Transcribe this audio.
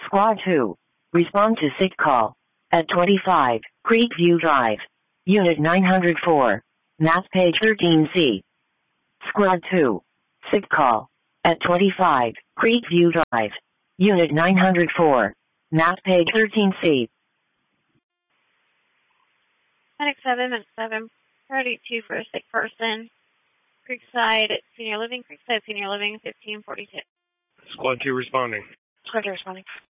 Squad 2. Respond to sick call. At 25, Creekview Drive. Unit 904. Map page 13C. Squad 2. Sick call. At 25, Creekview Drive. Unit 904. Map page 13C. Medic 732 for a sick person. Creekside Senior Living, 1542. Squad 2 responding. Squad 2 responding.